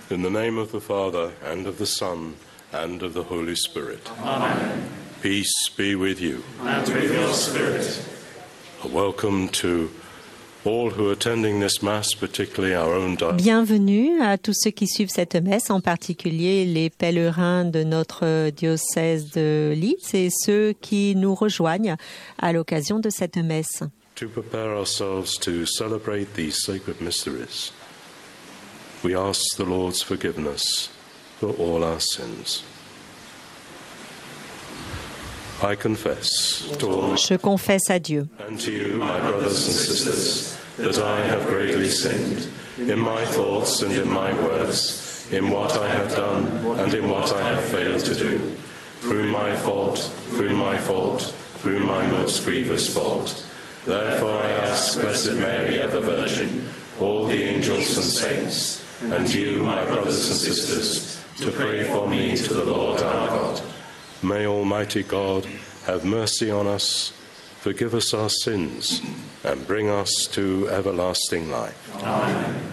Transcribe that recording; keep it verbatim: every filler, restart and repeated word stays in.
In the name of the Father, and of the Son, and of the Holy Spirit. Amen. Peace be with you. And with your spirit. A welcome to all who are attending this Mass, particularly our own diocese. Bienvenue à tous ceux qui suivent cette messe, en particulier les pèlerins de notre diocèse de Leeds et ceux qui nous rejoignent à l'occasion de cette messe. To prepare ourselves to celebrate these sacred mysteries, we ask the Lord's forgiveness for all our sins. I confess to all Je confesse à Dieu and to you, my brothers and sisters, that I have greatly sinned in my thoughts and in my words, in what I have done and in what I have failed to do, through my fault, through my fault, through my most grievous fault. Therefore I ask Blessed Mary, ever Virgin, all the angels and saints, and you, my brothers and sisters, to pray for me to the Lord our God. May Almighty God have mercy on us, forgive us our sins, and bring us to everlasting life. Amen.